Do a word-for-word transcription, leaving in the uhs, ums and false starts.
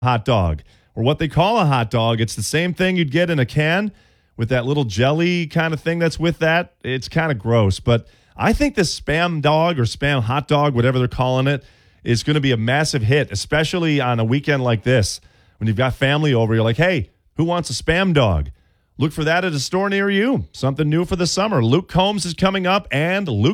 hot dog, or what they call a hot dog. It's the same thing you'd get in a can with that little jelly kind of thing that's with that. It's kind of gross, but I think this Spam dog or Spam hot dog, whatever they're calling it, is going to be a massive hit, especially on a weekend like this when you've got family over. You're like, hey, who wants a Spam dog? Look for that at a store near you. Something new for the summer. Luke Combs is coming up, and Luke